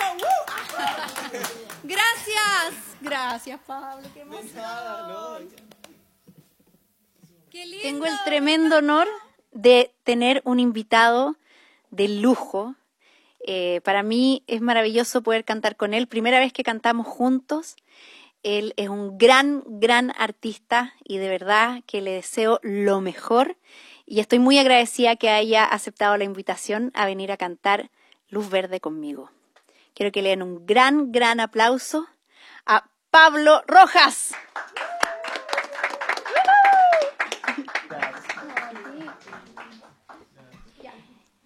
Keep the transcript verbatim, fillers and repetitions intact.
Gracias. Gracias, Pablo. Qué emoción. Qué lindo. Tengo el tremendo honor de tener un invitado de lujo. Eh, para mí es maravilloso poder cantar con él. Primera vez que cantamos juntos. Él es un gran, gran artista y de verdad que le deseo lo mejor. Y estoy muy agradecida que haya aceptado la invitación a venir a cantar Luz Verde conmigo. Quiero que le den un gran, gran aplauso a Pablo Rojas.